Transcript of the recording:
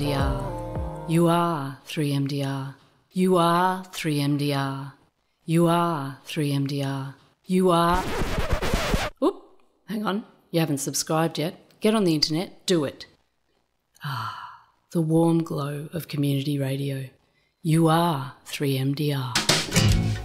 You are 3MDR. You are 3MDR. You are 3MDR. You are... Oop, hang on. You haven't subscribed yet. Get on the internet, do it. The warm glow of community radio. You are 3MDR.